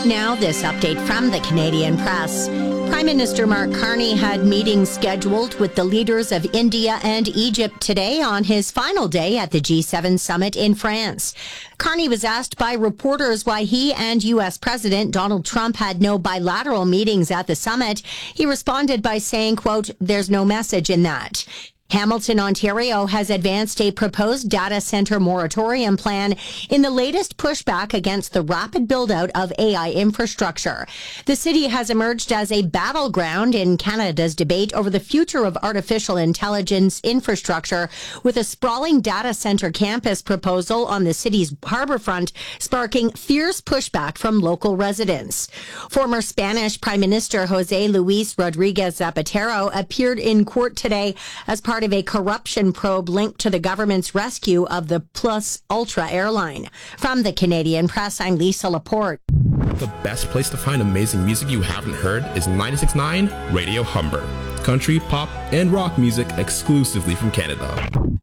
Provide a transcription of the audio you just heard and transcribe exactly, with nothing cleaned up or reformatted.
Now, this update from the Canadian Press. Prime Minister Mark Carney had meetings scheduled with the leaders of India and Egypt today on his final day at the G seven summit in France. Carney was asked by reporters why he and U S. President Donald Trump had no bilateral meetings at the summit. He responded by saying, quote, "There's no message in that." Hamilton, Ontario has advanced a proposed data center moratorium plan in the latest pushback against the rapid build-out of A I infrastructure. The city has emerged as a battleground in Canada's debate over the future of artificial intelligence infrastructure, with a sprawling data center campus proposal on the city's harborfront sparking fierce pushback from local residents. Former Spanish Prime Minister Jose Luis Rodriguez Zapatero appeared in court today as part of a corruption probe linked to the government's rescue of the Plus Ultra airline. From the Canadian Press, I'm Lisa Laporte. The best place to find amazing music you haven't heard is ninety-six point nine Radio Humber. Country, pop, and rock music exclusively from Canada.